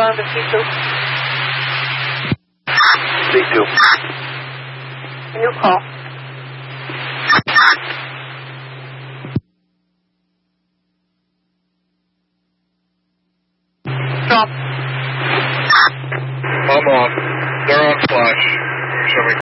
to C2. C2. New call. Drop. I'm on. They're on flash. Show me.